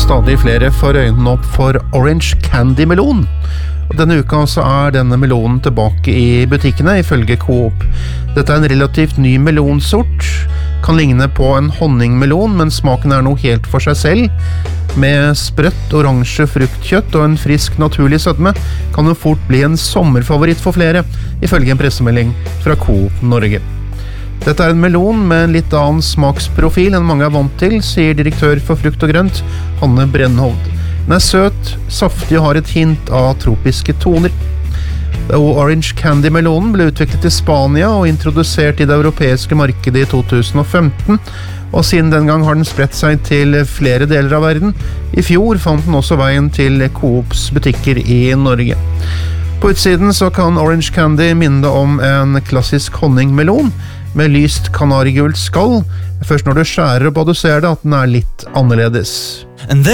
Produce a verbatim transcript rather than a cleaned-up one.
stadig flere får øynene opp for Orange Candy-melon. Og denne uka så er denne melonen tilbake i butikkene, ifølge Coop. Dette er en relativt ny melonsort. Kan ligne på en honningmelon, men smaken er noe helt for seg selv. Med sprøtt, oransje fruktkjøtt og en frisk, naturlig sødme kan det fort bli en sommerfavoritt for flere, ifølge en pressemelding fra Coop Norge. Dette er en melon med en litt annen smaksprofil enn mange er vant til, sier direktør for frukt og grønt, Hanne Brennhovd. Den er søt, saftig og har et hint av tropiske toner. Og Orange Candy-melonen ble utviklet i Spania og introdusert i det europeiske markedet i to tusen og femten, og siden den gang har den spredt seg til flere deler av verden. I fjor fant den også veien til Coops butikker i Norge. På utsiden så kan Orange Candy minne om en klassisk honningmelon, med lyst kanarigult skall. Først når du skjærer opp og du ser det, at den er litt annerledes.